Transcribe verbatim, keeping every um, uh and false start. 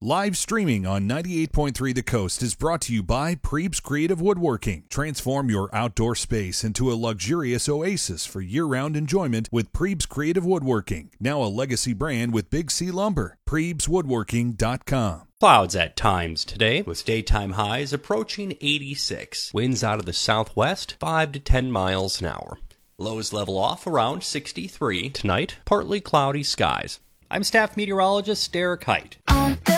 Live streaming on ninety-eight point three The Coast is brought to you by Prebes Creative Woodworking. Transform your outdoor space into a luxurious oasis for year-round enjoyment with Prebes Creative Woodworking. Now a legacy brand with Big C Lumber. Prebes Woodworking dot com. Clouds at times today, with daytime highs approaching eighty-six. Winds out of the southwest, five to ten miles an hour. Lows level off around sixty-three. Tonight, partly cloudy skies. I'm staff meteorologist Derek Height.